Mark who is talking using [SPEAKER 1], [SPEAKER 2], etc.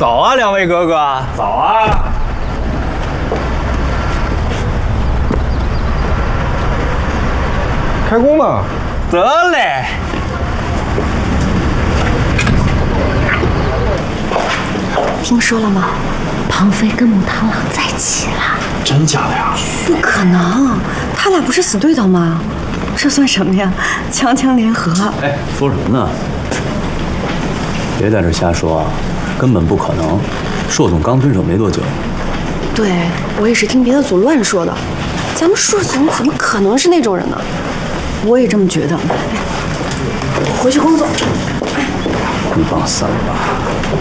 [SPEAKER 1] 早啊，两位哥哥。早啊。
[SPEAKER 2] 开工吧。
[SPEAKER 1] 得嘞。
[SPEAKER 3] 听说了吗？庞飞跟母螳螂在一起了。
[SPEAKER 2] 真假的呀？
[SPEAKER 3] 不可能，他俩不是死对头吗？这算什么呀？强强联合。
[SPEAKER 4] 哎，说什么呢？别在这瞎说啊，根本不可能。硕总刚分手没多久。
[SPEAKER 3] 对，我也是听别的组乱说的。咱们硕总怎么可能是那种人呢？我也这么觉得。回去工作。
[SPEAKER 4] 一帮三八。